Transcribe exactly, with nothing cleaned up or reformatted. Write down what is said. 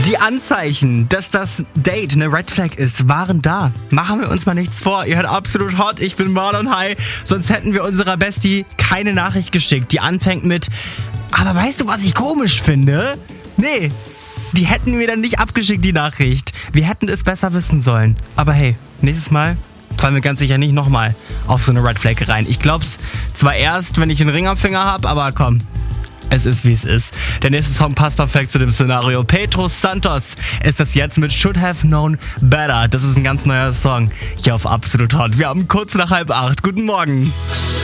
Die Anzeichen, dass das Date eine Red Flag ist, waren da. Machen wir uns mal nichts vor. Ihr hört absolut hot. Ich bin Marlon High. Sonst hätten wir unserer Bestie keine Nachricht geschickt, die anfängt mit: Aber weißt du, was ich komisch finde? Nee, die hätten wir dann nicht abgeschickt, die Nachricht. Wir hätten es besser wissen sollen. Aber hey, nächstes Mal fallen wir ganz sicher nicht nochmal auf so eine Red Flag rein. Ich glaub's zwar erst, wenn ich einen Ring am Finger hab, aber komm. Es ist, wie es ist. Der nächste Song passt perfekt zu dem Szenario. Pedro Santos ist das jetzt mit Should Have Known Better. Das ist ein ganz neuer Song hier auf Absolut Hot. Wir haben kurz nach halb acht. Guten Morgen.